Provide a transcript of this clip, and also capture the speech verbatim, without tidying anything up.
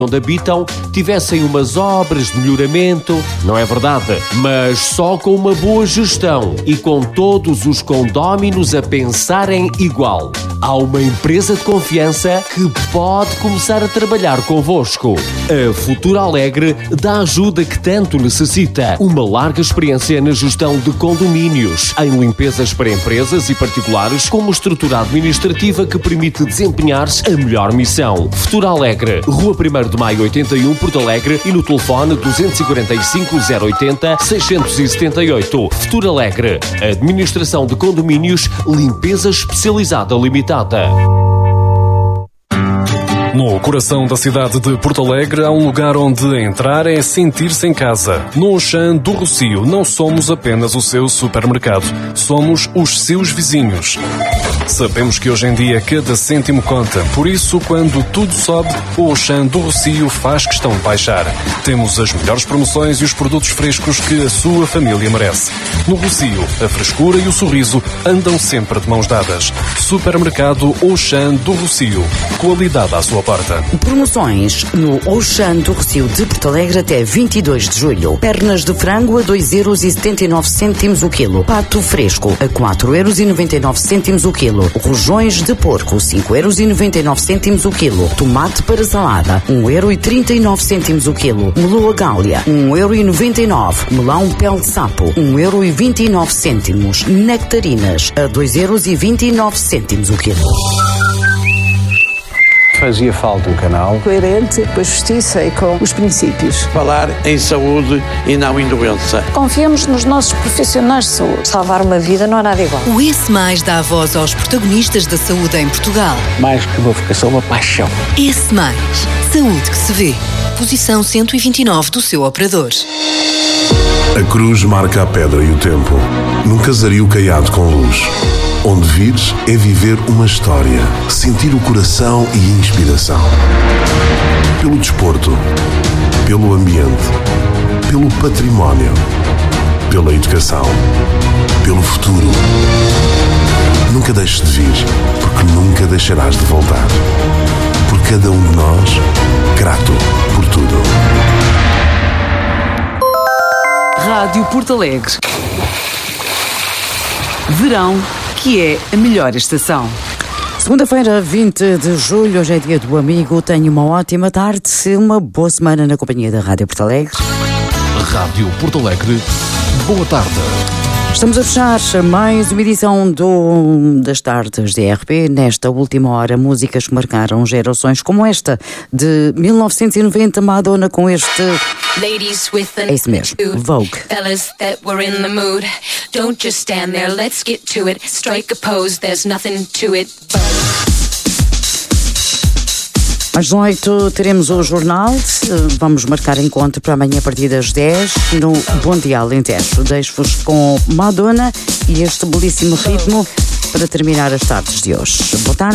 onde habitam tivessem umas obras de melhoramento, não é verdade? Mas só com uma boa gestão e com todos os condóminos a pensarem igual. Há uma empresa de confiança que pode começar a trabalhar convosco. A Futura Alegre dá a ajuda que tanto necessita. Uma larga experiência na gestão de condomínios, em limpezas para empresas e particulares, com uma estrutura administrativa que permite desempenhar-se a melhor missão. Futura Alegre, Rua primeiro de Maio oitenta e um, Porto Alegre, e no telefone duzentos e quarenta e cinco, zero oitenta, seiscentos e setenta e oito. Futura Alegre, Administração de Condomínios, Limpeza Especializada Limitada. No coração da cidade de Porto Alegre há um lugar onde entrar é sentir-se em casa. No Auchan do Rossio não somos apenas o seu supermercado, somos os seus vizinhos. Sabemos que hoje em dia cada cêntimo conta, por isso quando tudo sobe, o Auchan do Rossio faz questão de baixar. Temos as melhores promoções e os produtos frescos que a sua família merece. No Rossio, a frescura e o sorriso andam sempre de mãos dadas. Supermercado Auchan do Rossio. Qualidade à sua porta. Promoções no Auchan do Rossio de Porto Alegre até vinte e dois de julho. Pernas de frango a dois euros e setenta e nove cêntimos o quilo. Pato fresco a quatro euros e noventa e nove cêntimos o quilo. Rojões de porco cinco euros e noventa e nove cêntimos o quilo. Tomate para salada um euro e trinta e nove cêntimos o quilo. Meloa gália um euro e noventa e nove. Melão pele de sapo um euro e vinte e nove cêntimos. Nectarinas a dois euros e vinte e nove cêntimos o quilo. Fazia falta um canal coerente, com a justiça e com os princípios. Falar em saúde e não em doença. Confiamos nos nossos profissionais de saúde. Salvar uma vida não há nada igual. O Esse Mais dá voz aos protagonistas da saúde em Portugal. Mais que uma vocação, uma paixão. Esse Mais. Saúde que se vê. Posição cento e vinte e nove do seu operador. A cruz marca a pedra e o tempo. Num casario caiado com luz. Onde vires é viver uma história, sentir o coração e a inspiração. Pelo desporto, pelo ambiente, pelo património, pela educação, pelo futuro. Nunca deixes de vir, porque nunca deixarás de voltar. Por cada um de nós, grato por tudo. Rádio Porto Alegre. Verão, que é a melhor estação. Segunda-feira, vinte de julho, hoje é dia do amigo. Tenha uma ótima tarde, uma boa semana na companhia da Rádio Porto Alegre. Rádio Porto Alegre, boa tarde. Estamos a fechar mais uma edição do, das tardes de R P. Nesta última hora, músicas que marcaram gerações como esta, de mil novecentos e noventa, Madonna com este... É isso mesmo, Vogue. Fellas that were in the mood. Don't just stand there, let's get to it. Strike a pose, there's nothing to it. Às oito teremos o jornal. Vamos marcar encontro para amanhã a partir das dez no Bom Dia Alentejo. Deixo-vos com Madonna e este belíssimo ritmo para terminar as tardes de hoje. Boa tarde.